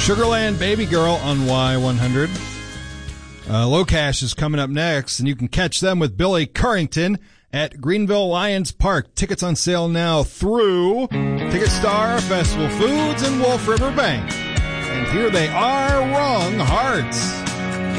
Sugarland Baby Girl on Y100. Low Cash is coming up next, and you can catch them with Billy Currington at Greenville Lions Park. Tickets on sale now through Ticketstar, Festival Foods, and Wolf River Bank. And here they are, Wrong Hearts.